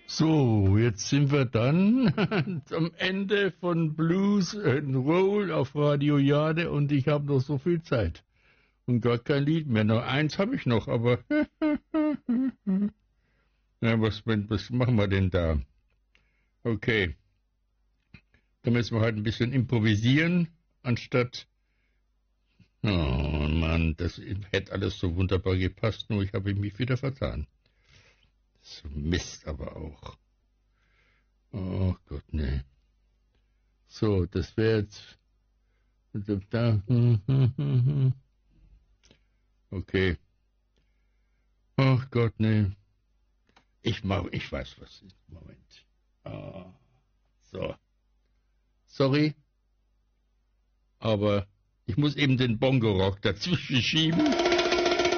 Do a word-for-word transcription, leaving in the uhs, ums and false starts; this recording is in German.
So, jetzt sind wir dann am Ende von Blues and Roll auf Radio Jade und ich habe noch so viel Zeit und gar kein Lied mehr. Noch eins habe ich noch, aber ja, was, was machen wir denn da? Okay, da müssen wir halt ein bisschen improvisieren, anstatt... Oh Mann, das hätte alles so wunderbar gepasst, nur ich habe mich wieder vertan. So Mist aber auch. Oh Gott, nee. So, das wäre jetzt... Okay. Oh Gott, nee. Ich mach, ich weiß was. Moment. Oh. So. Sorry. Aber ich muss eben den Bongo-Rock dazwischen schieben.